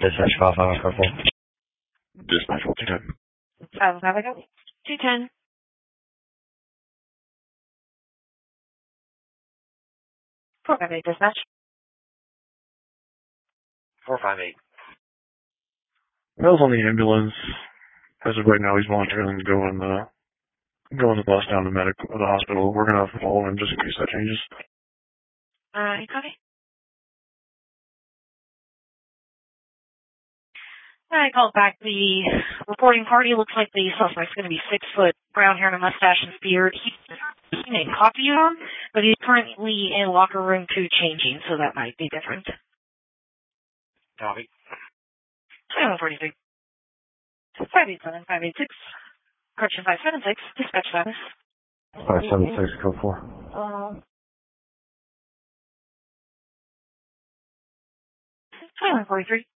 Dispatch 5544. Dispatch 210. 210. 458 dispatch. 458. Mel's on the ambulance. As of right now, he's volunteering to go on the bus down to the hospital. We're gonna follow him just in case that changes. You copy? I called back the reporting party. Looks like the suspect's going to be 6 foot, brown hair and a mustache and beard. He may copy you on, but he's currently in locker room 2 changing, so that might be different. Copy. 743. 587, 586. Correction 576. Dispatch status. 576, code 4. 743.